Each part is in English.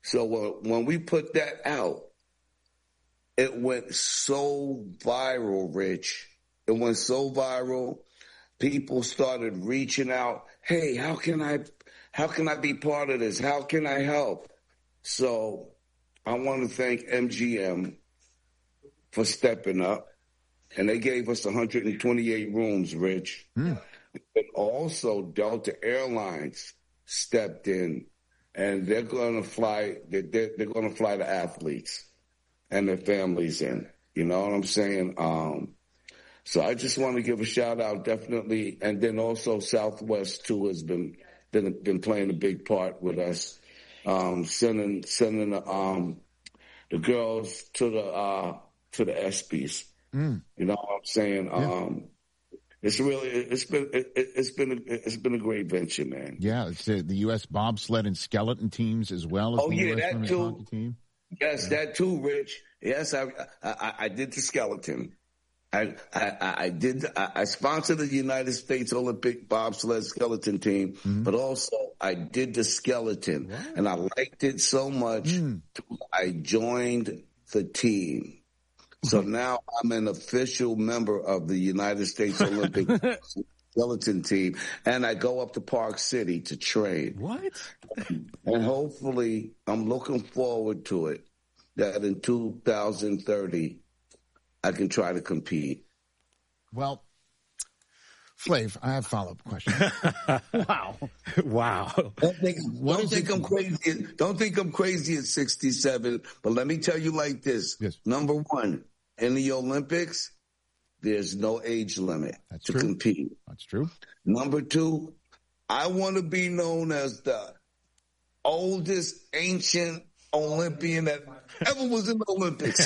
So when we put that out, it went so viral, Rich. It went so viral. People started reaching out. Hey, how can I be part of this? How can I help? So I want to thank MGM for stepping up. And they gave us 128 rooms, Rich. And also Delta Airlines stepped in, and they're going to fly. They're going to fly the athletes and their families in. You know what I'm saying? So I just want to give a shout out, definitely, and then also Southwest too has been playing a big part with us, sending the girls to the ESPYs. You know what I'm saying? Yeah. It's been a great venture, man. Yeah, it's the U.S. bobsled and skeleton teams as well as the U.S. women's hockey team. Yes, that too, Rich. Yes, I did the skeleton. I sponsored the United States Olympic bobsled skeleton team, but also I did the skeleton, and I liked it so much. I joined the team. So now I'm an official member of the United States Olympic skeleton team, and I go up to Park City to train. What? And hopefully, I'm looking forward to it, that in 2030, I can try to compete. Well, Flav, I have a follow-up question. Wow. Don't think I'm crazy. Don't think I'm crazy at 67. But let me tell you like this. Yes. Number one, in the Olympics, there's no age limit to compete. That's true. Number two, I want to be known as the oldest ancient Olympian that ever was in the Olympics.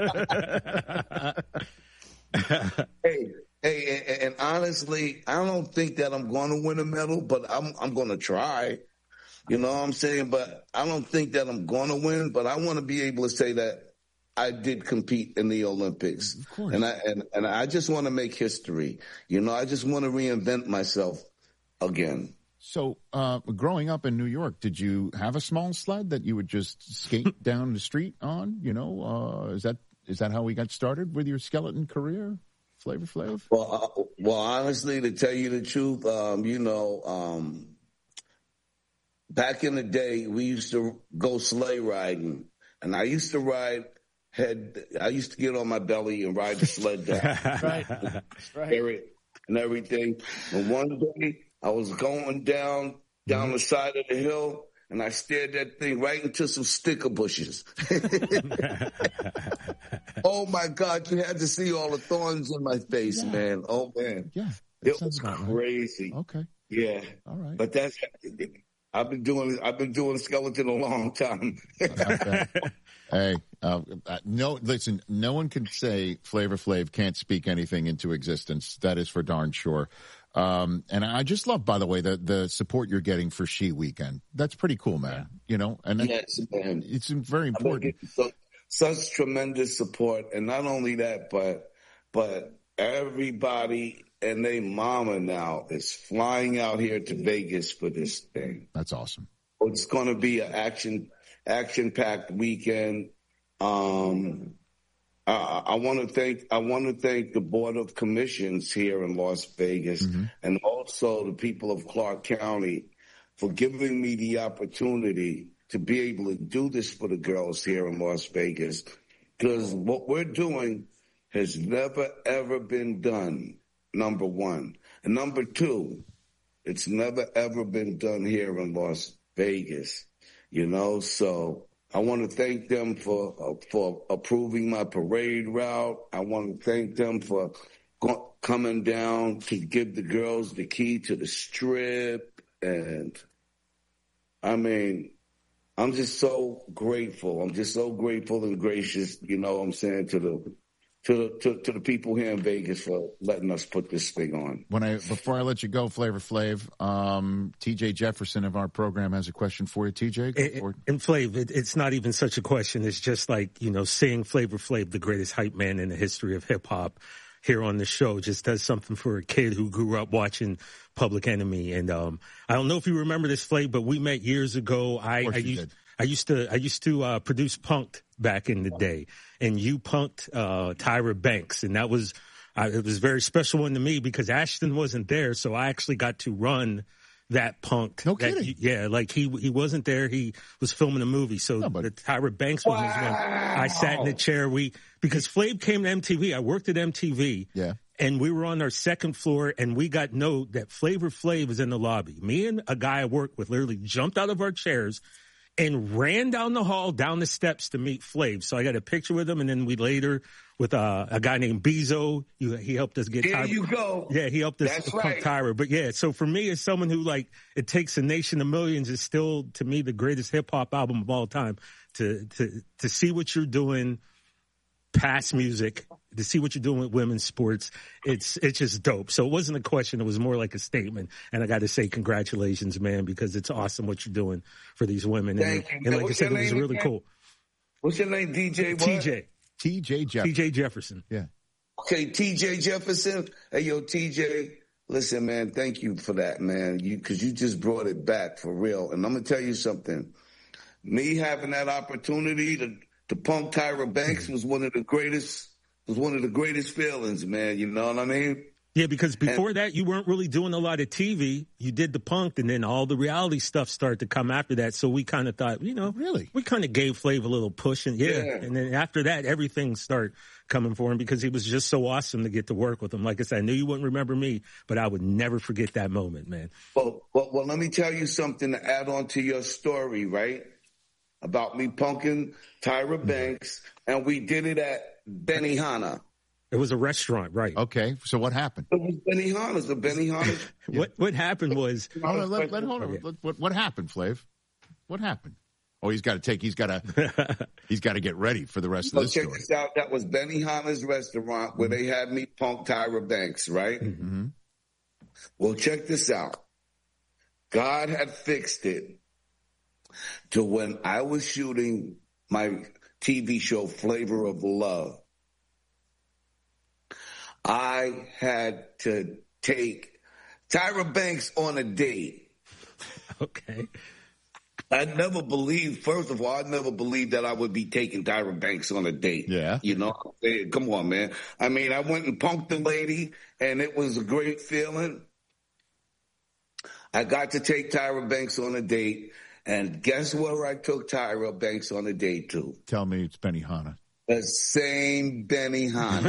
Hey, and honestly, I don't think that I'm going to win a medal, but I'm going to try. You know what I'm saying? But I don't think that I'm going to win, but I want to be able to say that I did compete in the Olympics. Of course. And I just want to make history. You know, I just want to reinvent myself again. So, growing up in New York, did you have a small sled that you would just skate down the street on? You know, is that how we got started with your skeleton career, Flavor Flav? Well, honestly, to tell you the truth, back in the day, we used to go sleigh riding, and I used to ride. I used to get on my belly and ride the sled down. Right. And everything. And one day I was going down the side of the hill, and I stared that thing right into some sticker bushes. Oh my God, you had to see all the thorns in my face, man. Oh man. Yeah. It was crazy. Right. Okay. Yeah. All right. But I've been doing skeleton a long time. Hey, listen, no one can say Flavor Flav can't speak anything into existence. That is for darn sure. And I just love, by the way, the support you're getting for She Weekend. That's pretty cool, man. You know, and yes, man. It's very important. Such tremendous support. And not only that, but everybody and their mama now is flying out here to Vegas for this thing. That's awesome. It's going to be an action-packed weekend. I want to thank the Board of Commissions here in Las Vegas, and also the people of Clark County for giving me the opportunity to be able to do this for the girls here in Las Vegas, because what we're doing has never, ever been done, number one. And number two, it's never, ever been done here in Las Vegas, you know? So I want to thank them for approving my parade route. I want to thank them for coming down to give the girls the key to the Strip. And I mean, I'm just so grateful. I'm just so grateful and gracious, you know what I'm saying, to the people here in Vegas for letting us put this thing on. Before I let you go, Flavor Flav, TJ Jefferson of our program has a question for you. TJ? And Flav, it's not even such a question. It's just like, you know, seeing Flavor Flav, the greatest hype man in the history of hip hop, here on the show just does something for a kid who grew up watching Public Enemy. And I don't know if you remember this, Flav, but we met years ago. I I used to produce Punk'd back in the day, and you punked Tyra Banks, and that was it was a very special one to me because Ashton wasn't there, so I actually got to run that Punk. No kidding. Yeah, like he wasn't there. He was filming a movie. So the Tyra Banks one was when I sat in the chair. Because Flav came to MTV. I worked at MTV. Yeah. And we were on our second floor, and we got note that Flavor Flav was in the lobby. Me and a guy I worked with literally jumped out of our chairs and ran down the hall, down the steps to meet Flav. So I got a picture with him, and then we later with a guy named Bezo. He helped us get Tyra. There you go. Yeah, he helped us pump Tyra. But yeah, so for me, as someone who like It Takes a Nation of Millions is still to me the greatest hip hop album of all time. To see what you're doing past music, to see what you're doing with women's sports, it's just dope. So it wasn't a question; it was more like a statement. And I got to say, congratulations, man, because it's awesome what you're doing for these women. Thank you. And like I said, it was really cool. What's your name, DJ? What? TJ Jefferson. TJ Jefferson. Yeah. Okay, TJ Jefferson. Hey, yo, TJ. Listen, man, thank you for that, man. Because you just brought it back for real. And I'm gonna tell you something. Me having that opportunity to punk Tyra Banks was one of the greatest feelings, man. You know what I mean? Yeah, because before that, you weren't really doing a lot of TV. You did the punk, and then all the reality stuff started to come after that. So we kind of thought, really, we kind of gave Flav a little push, and and then after that, everything started coming for him because he was just so awesome to get to work with him. Like I said, I knew you wouldn't remember me, but I would never forget that moment, man. Well, let me tell you something to add on to your story, right? About me punking Tyra Banks, and we did it at Benihana. It was a restaurant, right? Okay, so what happened? It was Benihana's. The Benihana's. What happened was hold on. What happened, Flav? What happened? Oh, he's got to get ready for the rest of this story. Check this out. That was Benihana's restaurant where they had me punk Tyra Banks, right? Mm-hmm. Well, check this out. God had fixed it to when I was shooting my TV show Flavor of Love. I had to take Tyra Banks on a date. Okay. I never believed that I would be taking Tyra Banks on a date. Yeah. You know, come on, man. I mean, I went and punked the lady, and it was a great feeling. I got to take Tyra Banks on a date, and guess where I took Tyra Banks on a date to? Tell me it's Benihana. The same Benihana.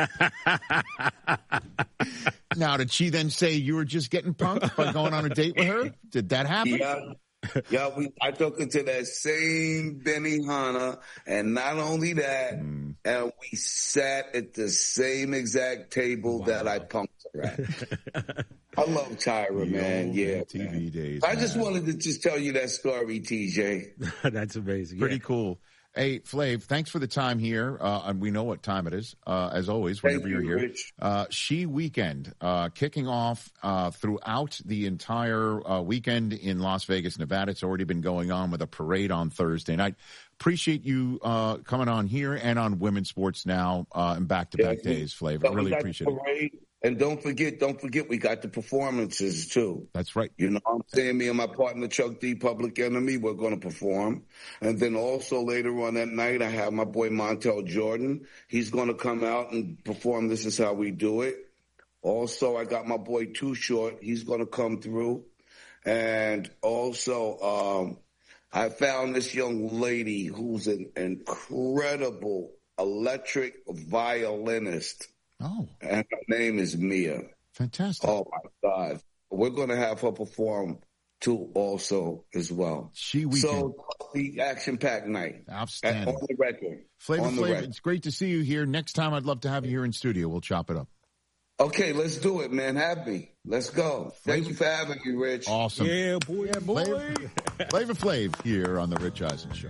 Now, did she then say you were just getting punked by going on a date with her? Did that happen? Yeah, I took her to that same Benihana, and not only that, and we sat at the same exact table that I punked her at. I love Tyra, man. Yeah, TV days. I just wanted to just tell you that story, TJ. That's amazing. Pretty cool. Hey, Flav, thanks for the time here. And we know what time it is, as always, whenever you're here. Rich. She Weekend, kicking off throughout the entire weekend in Las Vegas, Nevada. It's already been going on with a parade on Thursday night. Appreciate you coming on here and on Women's Sports Now and back-to-back days, Flav. I really appreciate it. And don't forget, we got the performances too. That's right. You know what I'm saying? Me and my partner, Chuck D, Public Enemy, we're going to perform. And then also later on that night, I have my boy Montel Jordan. He's going to come out and perform This Is How We Do It. Also, I got my boy Too Short. He's going to come through. And also, I found this young lady who's an incredible electric violinist. Oh. And her name is Mia. Fantastic. Oh, my God. We're going to have her perform, too, also, as well. She Weekend. So, the action-packed night. Outstanding. On the record. Flavor, it's great to see you here. Next time, I'd love to have you here in studio. We'll chop it up. Okay, let's do it, man. Have me. Let's go. Thank you for having me, Rich. Awesome. Yeah, boy. Yeah, boy. Flavor Flav here on The Rich Eisen Show.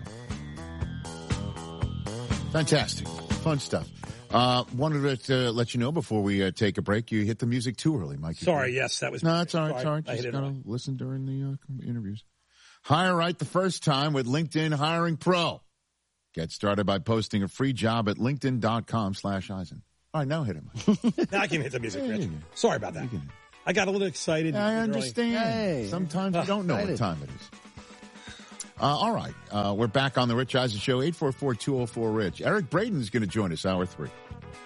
Fantastic. Fun stuff. Wanted to let you know before we take a break, you hit the music too early, Mike. Sorry, yes, that was... No, it's all right. Sorry. Just gotta listen during the interviews. Hire right the first time with LinkedIn Hiring Pro. Get started by posting a free job at linkedin.com/Eisen. All right, now hit him. Now I can hit the music, Rich. Sorry about that. I got a little excited. I understand. Hey. Sometimes you don't know what time it is. All right. We're back on the Rich Eisen Show, 844-204-RICH. Eric Braden is going to join us, hour 3.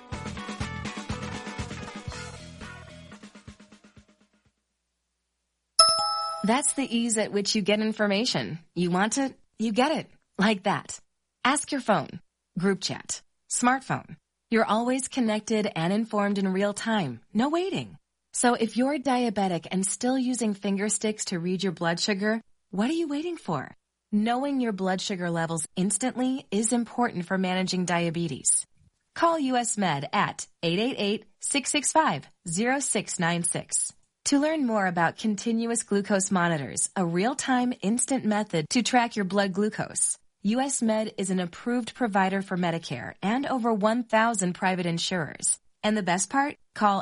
That's the ease at which you get information. You want it, you get it. Like that. Ask your phone. Group chat. Smartphone. You're always connected and informed in real time. No waiting. So if you're diabetic and still using finger sticks to read your blood sugar, what are you waiting for? Knowing your blood sugar levels instantly is important for managing diabetes. Call US Med at 888-665-0696. To learn more about continuous glucose monitors, a real-time instant method to track your blood glucose, US Med is an approved provider for Medicare and over 1,000 private insurers. And the best part? Call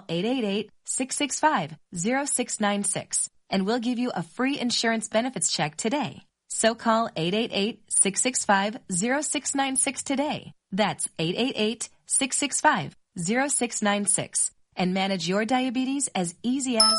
888-665-0696 and we'll give you a free insurance benefits check today. So call 888-665-0696 today. That's 888-665-0696 and manage your diabetes as easy as...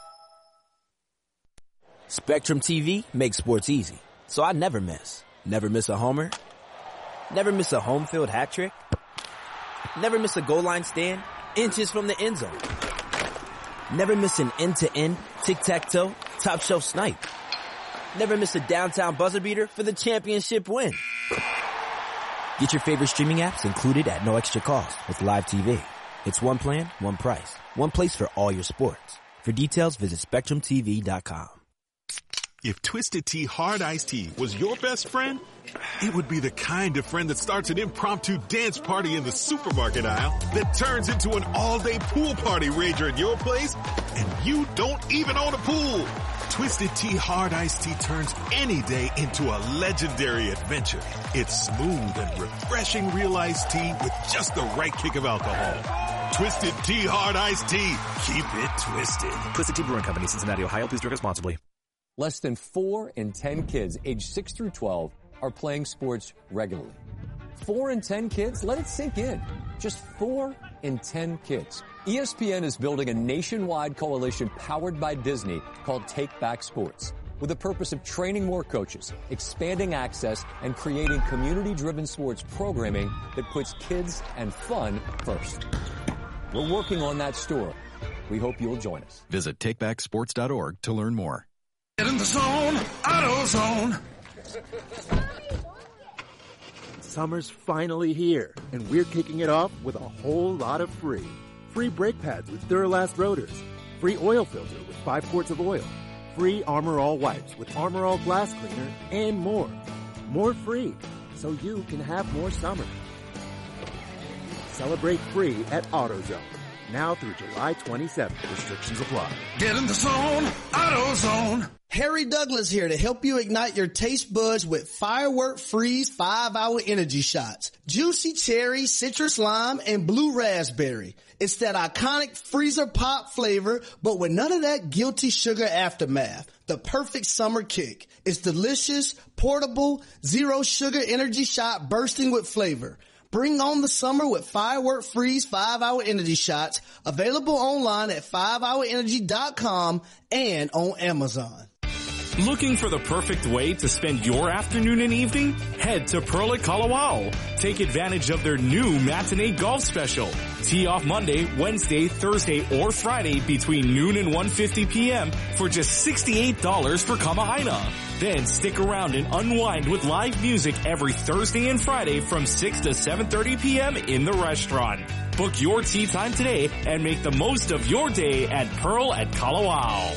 Spectrum TV makes sports easy, so I never miss. Never miss a homer. Never miss a home field hat trick. Never miss a goal line stand inches from the end zone. Never miss an end-to-end, tic-tac-toe, top shelf snipe. Never miss a downtown buzzer beater for the championship win. Get your favorite streaming apps included at no extra cost with Live TV. It's one plan, one price, one place for all your sports. For details, visit SpectrumTV.com. If Twisted Tea Hard Iced Tea was your best friend, it would be the kind of friend that starts an impromptu dance party in the supermarket aisle that turns into an all-day pool party rager at your place, and you don't even own a pool. Twisted Tea Hard Iced Tea turns any day into a legendary adventure. It's smooth and refreshing real iced tea with just the right kick of alcohol. Twisted Tea Hard Iced Tea. Keep it twisted. Twisted Tea Brewing Company, Cincinnati, Ohio. Please drink responsibly. Less than 4 in 10 kids aged 6 through 12 are playing sports regularly. 4 in 10 kids? Let it sink in. Just 4 in 10 kids. ESPN is building a nationwide coalition powered by Disney called Take Back Sports, with the purpose of training more coaches, expanding access, and creating community-driven sports programming that puts kids and fun first. We're working on that story. We hope you'll join us. Visit takebacksports.org to learn more. Get in the zone, AutoZone. Summer's finally here, and we're kicking it off with a whole lot of free. Free brake pads with Duralast rotors. Free oil filter with 5 quarts of oil. Free Armor All wipes with Armor All glass cleaner, and more. More free, so you can have more summer. Celebrate free at AutoZone. Now through July 27th. Restrictions apply. Get in the zone, AutoZone. Harry Douglas here to help you ignite your taste buds with Firework Freeze 5-Hour Energy Shots. Juicy cherry, citrus lime, and blue raspberry. It's that iconic freezer pop flavor, but with none of that guilty sugar aftermath. The perfect summer kick. It's delicious, portable, zero sugar energy shot bursting with flavor. Bring on the summer with Firework Freeze 5-Hour Energy Shots. Available online at 5hourenergy.com and on Amazon. Looking for the perfect way to spend your afternoon and evening? Head to Pearl at Kalawao. Take advantage of their new matinee golf special. Tee off Monday, Wednesday, Thursday, or Friday between noon and 1:50 p.m. for just $68 for Kamahaina. Then stick around and unwind with live music every Thursday and Friday from 6 to 7:30 p.m. in the restaurant. Book your tee time today and make the most of your day at Pearl at Kalawao.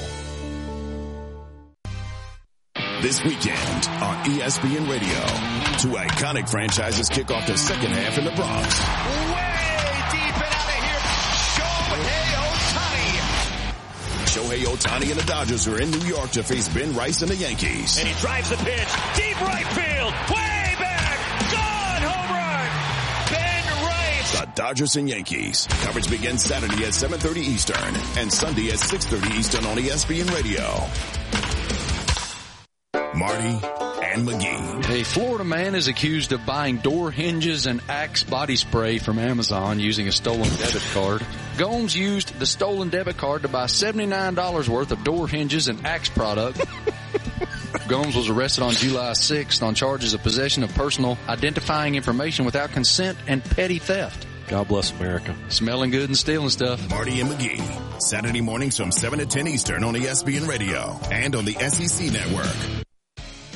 This weekend on ESPN Radio, 2 iconic franchises kick off the second half in the Bronx. Way deep and out of here, Shohei Ohtani and the Dodgers are in New York to face Ben Rice and the Yankees. And he drives the pitch, deep right field, way back, gone, home run, Ben Rice. The Dodgers and Yankees. Coverage begins Saturday at 7:30 Eastern and Sunday at 6:30 Eastern on ESPN Radio. Marty and McGee. A Florida man is accused of buying door hinges and Axe body spray from Amazon using a stolen debit card. Gomes used the stolen debit card to buy $79 worth of door hinges and Axe product. Gomes was arrested on July 6th on charges of possession of personal identifying information without consent and petty theft. God bless America. Smelling good and stealing stuff. Marty and McGee, Saturday mornings from 7 to 10 Eastern on ESPN Radio and on the SEC Network.